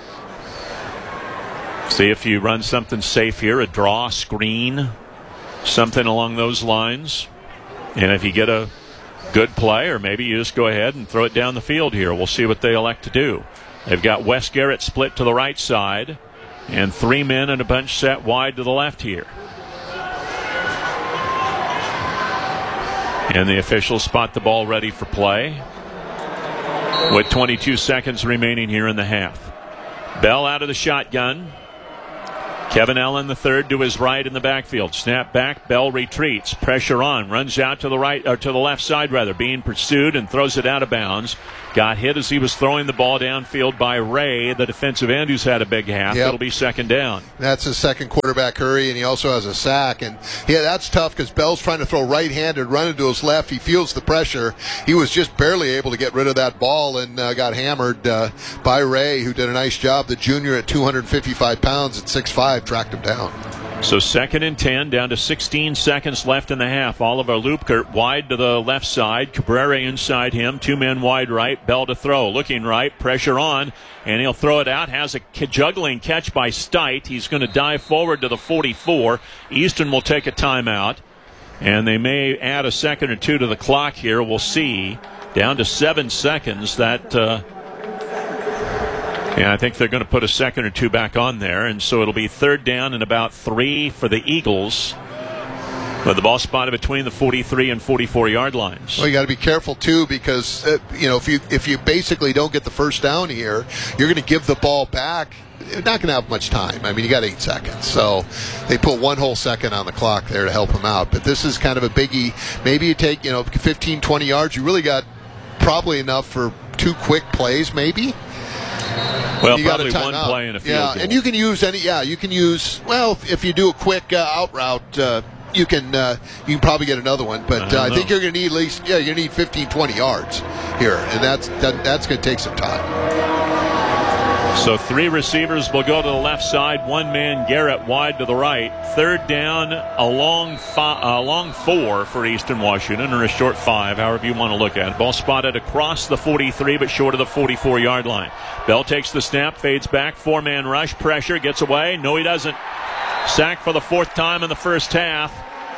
See if you run something safe here, a draw, screen, something along those lines. And if you get a good play, or maybe you just go ahead and throw it down the field here. We'll see what they elect to do. They've got Wes Garrett split to the right side, and three men and a bunch set wide to the left here. And the officials spot the ball ready for play with twenty-two seconds remaining here in the half. Bell out of the shotgun. Kevin Allen the third to his right in the backfield. Snap back, Bell retreats. Pressure on, runs out to the right or to the left side rather, being pursued and throws it out of bounds. Got hit as he was throwing the ball downfield by Ray, the defensive end who's had a big half. Yep. It'll be second down. That's his second quarterback hurry, and he also has a sack. And yeah, that's tough because Bell's trying to throw right-handed, running to his left. He feels the pressure. He was just barely able to get rid of that ball and uh, got hammered uh, by Ray, who did a nice job. The junior at two hundred fifty-five pounds at six five tracked him down. So second and ten, down to sixteen seconds left in the half. Oliver Lupkert wide to the left side. Cabrera inside him. Two men wide right. Bell to throw. Looking right. Pressure on. And he'll throw it out. Has a juggling catch by Stite. He's going to dive forward to the forty-four. Eastern will take a timeout. And they may add a second or two to the clock here. We'll see. Down to seven seconds. That... Uh, Yeah, I think they're going to put a second or two back on there, and so it'll be third down and about three for the Eagles. But the ball spotted between the forty-three and forty-four yard lines. Well, you got to be careful too, because uh, you know if you if you basically don't get the first down here, you're going to give the ball back. You're not going to have much time. I mean, you got eight seconds, so they put one whole second on the clock there to help them out. But this is kind of a biggie. Maybe you take you know fifteen, twenty yards. You really got probably enough for two quick plays, maybe. Well, you probably got one out. play and a field yeah, goal. And you can use any. Yeah, you can use. Well, if you do a quick uh, out route, uh, you can uh, you can probably get another one. But uh, I, I think you're going to need at least. Yeah, you're going to need fifteen, twenty yards here, and that's that, that's going to take some time. So three receivers will go to the left side. One man, Garrett, wide to the right. Third down, a long, fi- a long four for Eastern Washington, or a short five, however you want to look at it. Ball spotted across the forty-three, but short of the forty-four yard line. Bell takes the snap, fades back, four-man rush, pressure, gets away. No, he doesn't. Sack for the fourth time in the first half.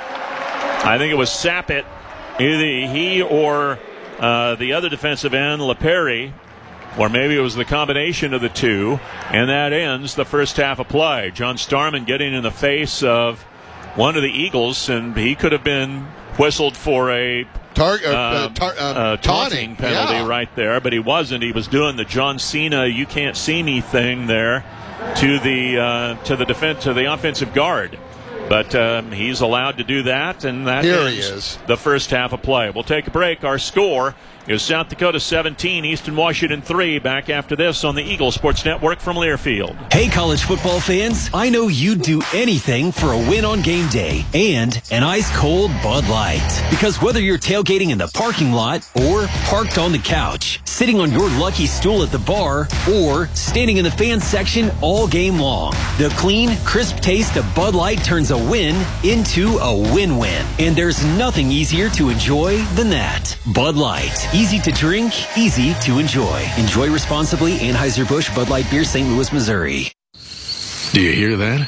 I think it was Sappett, either he or uh, the other defensive end, LaPerry. Or maybe it was the combination of the two, and that ends the first half of play. John Starman getting in the face of one of the Eagles, and he could have been whistled for a Tar- uh, uh, tar- um, uh, taunting taunting penalty yeah. right there, but he wasn't. He was doing the John Cena "you can't see me" thing there to the uh, to the defense to the offensive guard. But um, he's allowed to do that, and that Here ends he is. the first half of play. We'll take a break. Our score is South Dakota seventeen, Eastern Washington three. Back after this on the Eagle Sports Network from Learfield. Hey, college football fans, I know you'd do anything for a win on game day and an ice-cold Bud Light. Because whether you're tailgating in the parking lot or parked on the couch, sitting on your lucky stool at the bar, or standing in the fan section all game long, the clean, crisp taste of Bud Light turns a win into a win-win. And there's nothing easier to enjoy than that. Bud Light. Easy to drink, easy to enjoy. Enjoy responsibly. Anheuser-Busch Bud Light Beer, Saint Louis, Missouri. Do you hear that?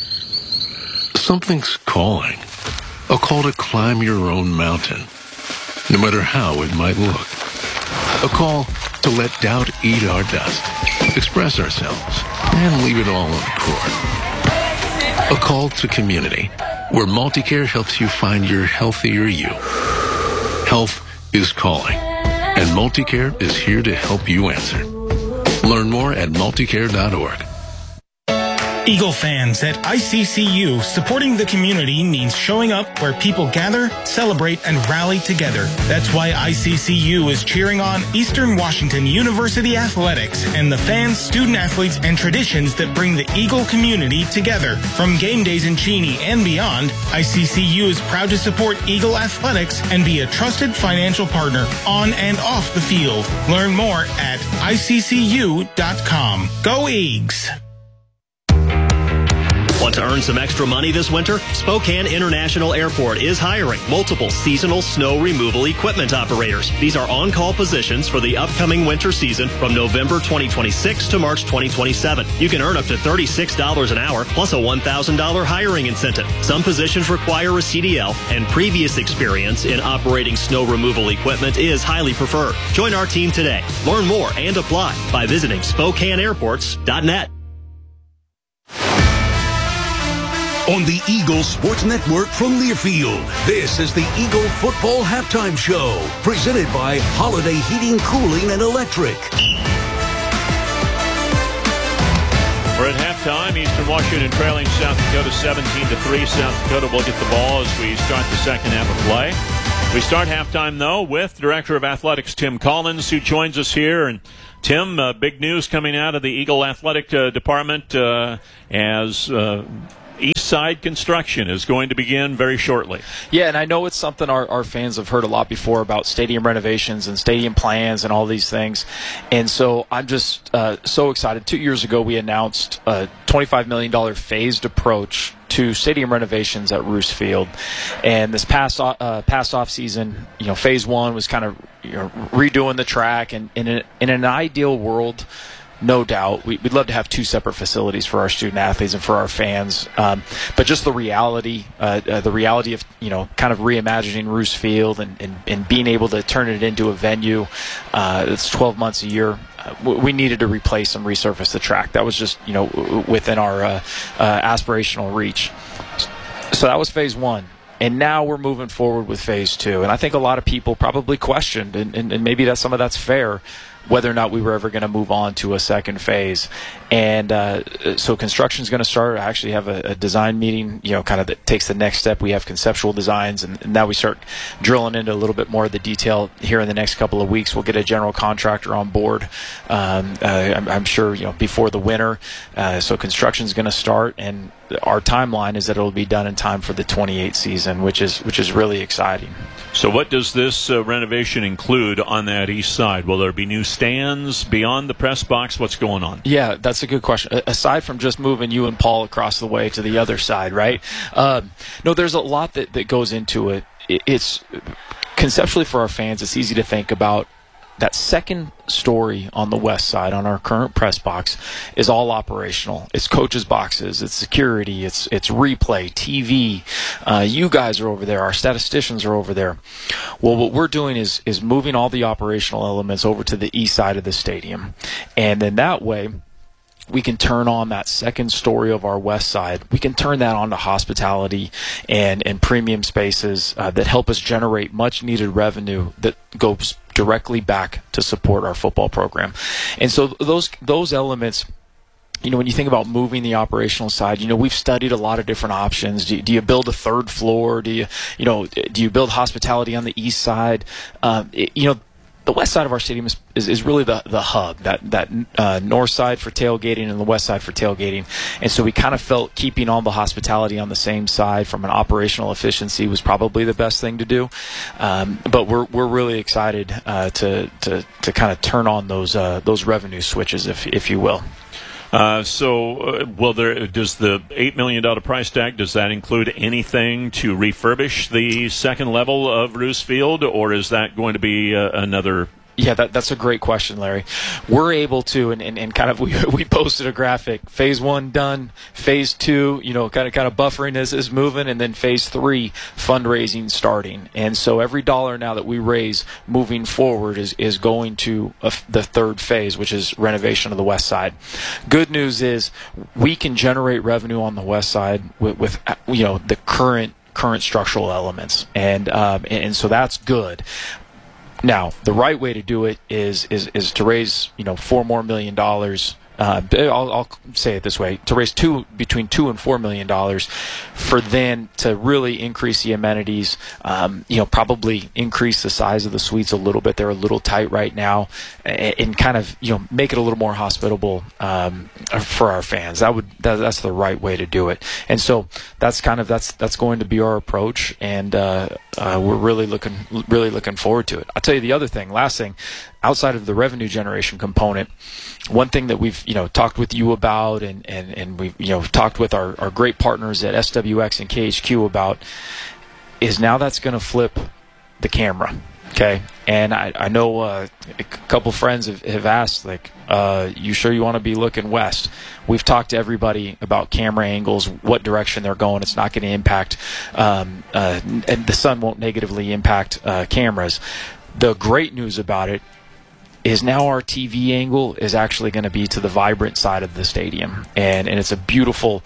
Something's calling. A call to climb your own mountain, no matter how it might look. A call to let doubt eat our dust, express ourselves, and leave it all on the court. A call to community, where Multicare helps you find your healthier you. Health is calling, and Multicare is here to help you answer. Learn more at multicare dot org. Eagle fans, at I C C U, supporting the community means showing up where people gather, celebrate, and rally together. That's why I C C U is cheering on Eastern Washington University athletics and the fans, student athletes, and traditions that bring the Eagle community together. From game days in Cheney and beyond, I C C U is proud to support Eagle athletics and be a trusted financial partner on and off the field. Learn more at I C C U dot com. Go Eags! Want to earn some extra money this winter? Spokane International Airport is hiring multiple seasonal snow removal equipment operators. These are on-call positions for the upcoming winter season from November twenty twenty-six to March twenty twenty-seven. You can earn up to thirty-six dollars an hour plus a one thousand dollars hiring incentive. Some positions require a C D L, and previous experience in operating snow removal equipment is highly preferred. Join our team today. Learn more and apply by visiting Spokane Airports dot net. on the Eagle Sports Network from Learfield. This is the Eagle Football Halftime Show, presented by Holiday Heating, Cooling, and Electric. We're at halftime. Eastern Washington trailing South Dakota seventeen to three. South Dakota will get the ball as we start the second half of play. We start halftime, though, with Director of Athletics Tim Collins, who joins us here. And Tim, uh, big news coming out of the Eagle Athletic uh, Department uh, as uh, East Side construction is going to begin very shortly. Yeah, and I know it's something our, our fans have heard a lot before about stadium renovations and stadium plans and all these things. And so I'm just uh, so excited. Two years ago, we announced a twenty-five million dollars phased approach to stadium renovations at Roos Field. And this past uh, past off season, you know, phase one was kind of you know, redoing the track. And in, a, in an ideal world, no doubt, we, we'd love to have two separate facilities for our student athletes and for our fans. Um, but just the reality, uh, uh, the reality of you know, kind of reimagining Roos Field and, and, and being able to turn it into a venue uh, that's twelve months a year. We needed to replace and resurface the track. That was just, you know, within our uh, uh, aspirational reach. So that was phase one. And now we're moving forward with phase two. And I think a lot of people probably questioned, and, and, and maybe that some of that's fair, whether or not we were ever going to move on to a second phase. And uh, so construction is going to start. I actually have a, a design meeting, you know, kind of that takes the next step. We have conceptual designs, and, and now we start drilling into a little bit more of the detail here in the next couple of weeks. We'll get a general contractor on board, um, uh, I'm, I'm sure, you know, before the winter. Uh, so construction is going to start, and our timeline is that it'll be done in time for the twenty-eight season, which is which is really exciting. So what does this uh, renovation include on that east side? Will there be new stands beyond the press box? What's going on? Yeah, that's a good question. Aside from just moving you and Paul across the way to the other side, right? Uh, no, there's a lot that, that goes into it. It's conceptually for our fans, it's easy to think about. That second story on the west side, on our current press box, is all operational. It's coaches' boxes, it's security, it's it's replay, T V. Uh, you guys are over there. Our statisticians are over there. Well, what we're doing is is moving all the operational elements over to the east side of the stadium, and then that way, we can turn on that second story of our west side. We can turn that on to hospitality and, and premium spaces uh, that help us generate much needed revenue that goes directly back to support our football program. And so those those elements, you know, when you think about moving the operational side, you know, we've studied a lot of different options. Do you, do you build a third floor? Do you, you know, do you build hospitality on the east side? Um, it, you know, the west side of our stadium is, is, is really the, the hub, that, that uh, north side for tailgating and the west side for tailgating. And so we kind of felt keeping all the hospitality on the same side from an operational efficiency was probably the best thing to do. Um, but we're we're really excited uh, to, to to kind of turn on those uh, those revenue switches, if if you will. Uh, so, uh, will there? Does the eight million dollar price tag, does that include anything to refurbish the second level of Roos Field, or is that going to be uh, another? Yeah, that, that's a great question, Larry. We're able to, and, and, and kind of we we posted a graphic. Phase one done, phase two, you know, kind of kind of buffering is is moving, and then phase three fundraising starting. And so every dollar now that we raise moving forward is is going to a, the third phase, which is renovation of the west side. Good news is we can generate revenue on the west side with, with you know the current current structural elements, and um, and, and so that's good. Now, the right way to do it is is is to raise, you know, four more million dollars. Uh, I'll, I'll say it this way: to raise two between two and four million dollars, for then to really increase the amenities. Um, you know, probably increase the size of the suites a little bit. They're a little tight right now, and, and kind of you know make it a little more hospitable um, for our fans. That would that, that's the right way to do it. And so that's kind of that's that's going to be our approach, and uh, uh, we're really looking really looking forward to it. I'll tell you the other thing. Last thing. Outside of the revenue generation component, one thing that we've you know talked with you about, and, and, and we've you know talked with our, our great partners at S W X and K H Q about, is now that's going to flip the camera. Okay, and I, I know uh, a couple friends have, have asked, like, uh, you sure you want to be looking west? We've talked to everybody about camera angles, what direction they're going. It's not going to impact, um, uh, and the sun won't negatively impact uh, cameras. The great news about it is now our T V angle is actually going to be to the vibrant side of the stadium, and and it's a beautiful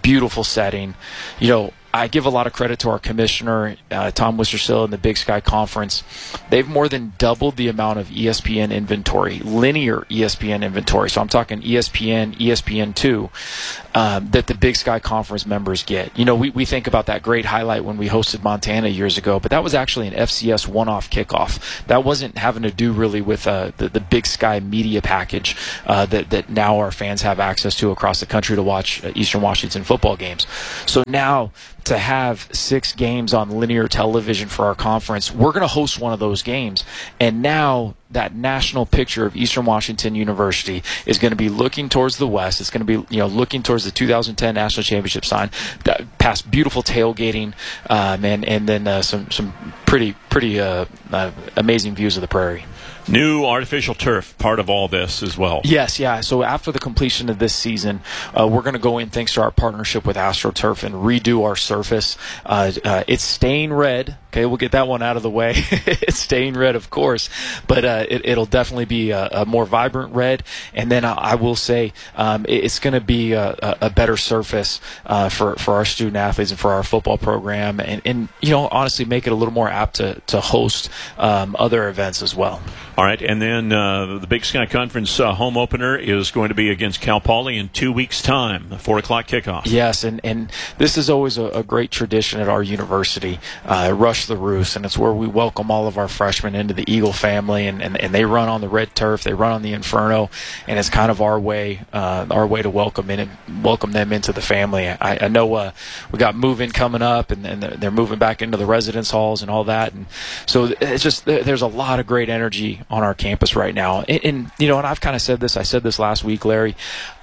beautiful setting. You know, I give a lot of credit to our commissioner, uh, Tom Wistrcill, and the Big Sky Conference. They've more than doubled the amount of E S P N inventory, linear E S P N inventory. So I'm talking E S P N, E S P N two, um, that the Big Sky Conference members get. You know, we, we think about that great highlight when we hosted Montana years ago, but that was actually an F C S one-off kickoff. That wasn't having to do really with uh, the, the Big Sky media package uh, that, that now our fans have access to across the country to watch uh, Eastern Washington football games. So now, to have six games on linear television for our conference, we're going to host one of those games. And now that national picture of Eastern Washington University is going to be looking towards the west. It's going to be, you know, looking towards the two thousand ten National Championship sign, past beautiful tailgating, um, and and then uh, some some pretty pretty uh, uh, amazing views of the prairie. New artificial turf, part of all this as well. Yes, yeah. So after the completion of this season, uh, we're going to go in, thanks to our partnership with AstroTurf, and redo our surface. Uh, uh, it's staying red. Okay, we'll get that one out of the way. It's staying red, of course, but uh, it, it'll definitely be a, a more vibrant red. And then I, I will say um, it, it's going to be a, a better surface uh, for, for our student athletes and for our football program, and, and you know, honestly, make it a little more apt to, to host um, other events as well. All right, and then uh, the Big Sky Conference uh, home opener is going to be against Cal Poly in two weeks' time, a four o'clock kickoff. Yes, and, and this is always a, a great tradition at our university, uh, Rush the Roost, and it's where we welcome all of our freshmen into the Eagle family, and, and, and they run on the red turf, they run on the Inferno, and it's kind of our way uh, our way to welcome in and welcome them into the family. I, I know uh, we got move-in coming up, and, and they're moving back into the residence halls and all that, and so it's just there's a lot of great energy on our campus right now. And, and you know, and I've kind of said this, I said this last week, Larry,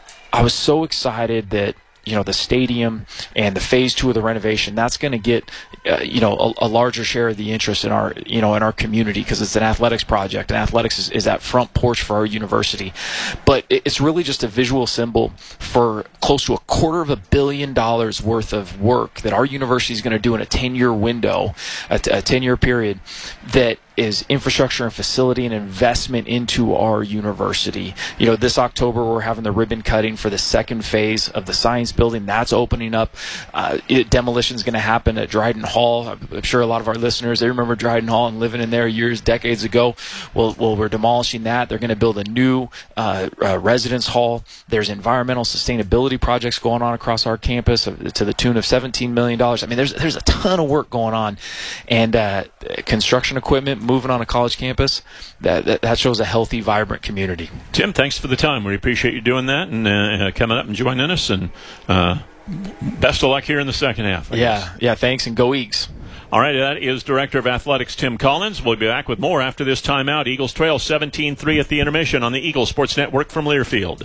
I was so excited that, you know, the stadium and the phase two of the renovation, that's going to get, uh, you know, a, a larger share of the interest in our, you know, in our community, because it's an athletics project, and athletics is, is that front porch for our university. But it's really just a visual symbol for close to a quarter of a billion dollars worth of work that our university is going to do in a ten-year window, a ten-year period, that is infrastructure and facility and investment into our university. You know, this October we're having the ribbon cutting for the second phase of the science building. That's opening up. Uh, demolition is going to happen at Dryden Hall. I'm sure a lot of our listeners, they remember Dryden Hall and living in there years, decades ago. Well, well we're demolishing that. They're going to build a new uh, uh, residence hall. There's environmental sustainability projects going on across our campus to the tune of seventeen million dollars. I mean, there's there's a ton of work going on, and uh, construction equipment moving on a college campus, that, that that shows a healthy, vibrant community. Tim, thanks for the time. We appreciate you doing that and uh, coming up and joining us, and uh, best of luck here in the second half. I yeah, guess. yeah, thanks, and go Eagles. All right, that is Director of Athletics Tim Collins. We'll be back with more after this timeout. Eagles trail seventeen three at the intermission on the Eagles Sports Network from Learfield.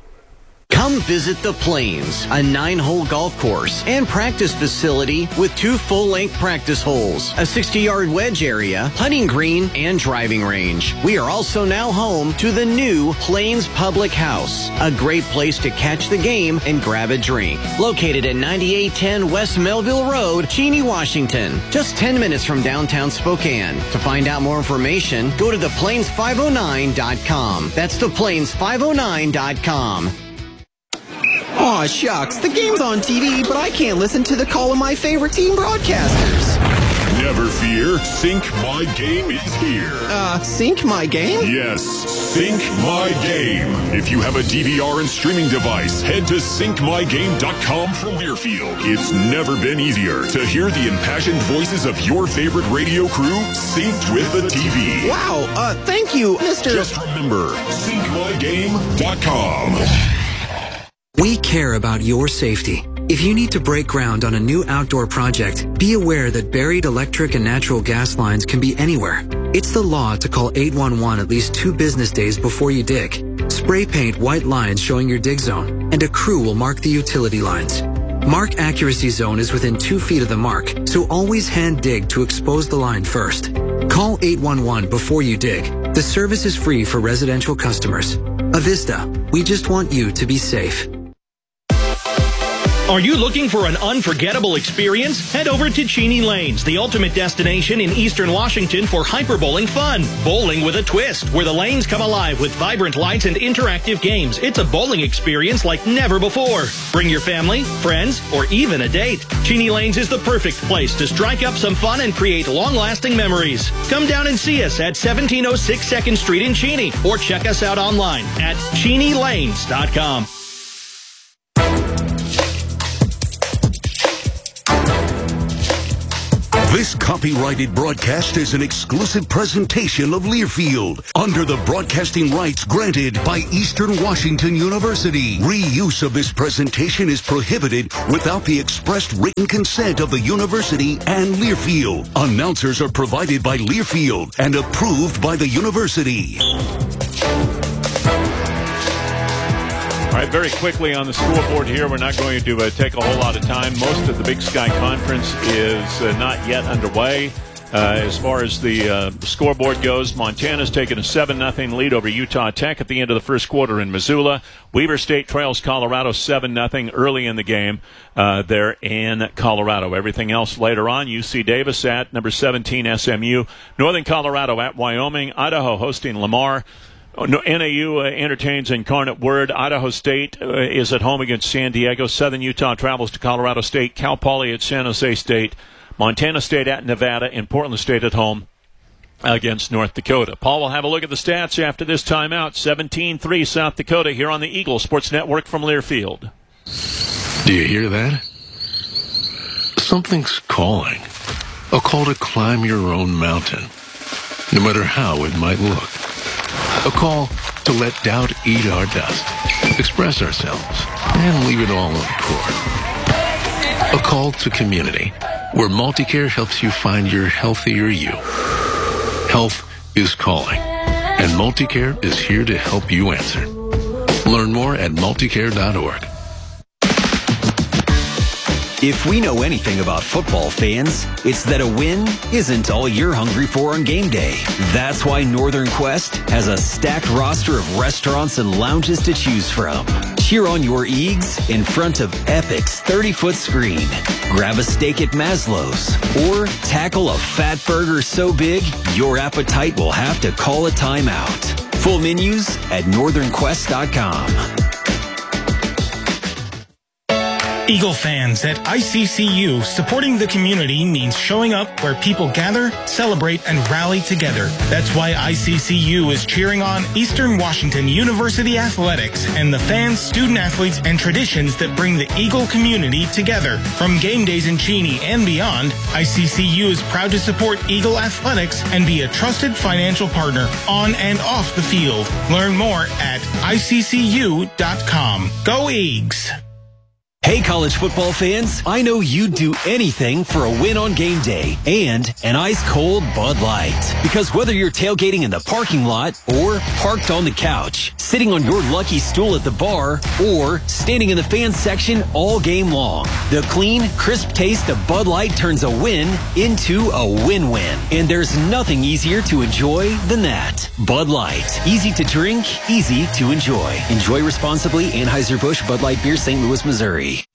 Come visit The Plains, a nine-hole golf course and practice facility with two full-length practice holes, a sixty-yard wedge area, putting green, and driving range. We are also now home to the new Plains Public House, a great place to catch the game and grab a drink. Located at ninety-eight ten West Melville Road, Cheney, Washington, just ten minutes from downtown Spokane. To find out more information, go to the plains five oh nine dot com. That's the plains five oh nine dot com. Aw, shucks, the game's on T V, but I can't listen to the call of my favorite team broadcasters. Never fear, Sync My Game is here. Uh, Sync My Game? Yes, Sync My Game. If you have a D V R and streaming device, head to sync my game dot com from Learfield. It's never been easier to hear the impassioned voices of your favorite radio crew synced with the T V. Wow, uh, thank you, Mister Just remember, sync my game dot com. We care about your safety. If you need to break ground on a new outdoor project, be aware that buried electric and natural gas lines can be anywhere. It's the law to call eight one one at least two business days before you dig. Spray paint white lines showing your dig zone, and a crew will mark the utility lines. Mark accuracy zone is within two feet of the mark, so always hand dig to expose the line first. Call eight one one before you dig. The service is free for residential customers. Avista, we just want you to be safe. Are you looking for an unforgettable experience? Head over to Cheney Lanes, the ultimate destination in Eastern Washington for hyper-bowling fun. Bowling with a twist, where the lanes come alive with vibrant lights and interactive games. It's a bowling experience like never before. Bring your family, friends, or even a date. Cheney Lanes is the perfect place to strike up some fun and create long-lasting memories. Come down and see us at seventeen oh six second Street in Cheney, or check us out online at cheney lanes dot com. This copyrighted broadcast is an exclusive presentation of Learfield under the broadcasting rights granted by Eastern Washington University. Reuse of this presentation is prohibited without the expressed written consent of the university and Learfield. Announcers are provided by Learfield and approved by the university. All right, very quickly on the scoreboard here, we're not going to uh, take a whole lot of time. Most of the Big Sky Conference is uh, not yet underway. Uh, as far as the uh, scoreboard goes, Montana's taken a seven nothing lead over Utah Tech at the end of the first quarter in Missoula. Weber State trails Colorado seven nothing early in the game uh, there in Colorado. Everything else later on, U C Davis at number seventeen S M U. Northern Colorado at Wyoming. Idaho hosting Lamar. N A U uh, entertains Incarnate Word. Idaho State uh, is at home against San Diego. Southern Utah travels to Colorado State. Cal Poly at San Jose State. Montana State at Nevada. And Portland State at home against North Dakota. Paul will have a look at the stats after this timeout. seventeen three South Dakota here on the Eagle Sports Network from Learfield. Do you hear that? Something's calling. A call to climb your own mountain, no matter how it might look. A call to let doubt eat our dust, express ourselves, and leave it all on the court. A call to community, where Multicare helps you find your healthier you. Health is calling, and Multicare is here to help you answer. Learn more at multicare dot org. If we know anything about football fans, it's that a win isn't all you're hungry for on game day. That's why Northern Quest has a stacked roster of restaurants and lounges to choose from. Cheer on your Eags in front of Epic's thirty-foot screen. Grab a steak at Maslow's, or tackle a fat burger so big your appetite will have to call a timeout. Full menus at northern quest dot com. Eagle fans, at I C C U, supporting the community means showing up where people gather, celebrate, and rally together. That's why I C C U is cheering on Eastern Washington University athletics and the fans, student athletes, and traditions that bring the Eagle community together. From game days in Cheney and beyond, I C C U is proud to support Eagle athletics and be a trusted financial partner on and off the field. Learn more at I C C U dot com. Go Eags! Hey, college football fans, I know you'd do anything for a win on game day and an ice-cold Bud Light. Because whether you're tailgating in the parking lot or parked on the couch, sitting on your lucky stool at the bar, or standing in the fans section all game long, the clean, crisp taste of Bud Light turns a win into a win-win. And there's nothing easier to enjoy than that. Bud Light. Easy to drink, easy to enjoy. Enjoy responsibly. Anheuser-Busch Bud Light Beer, Saint Louis, Missouri.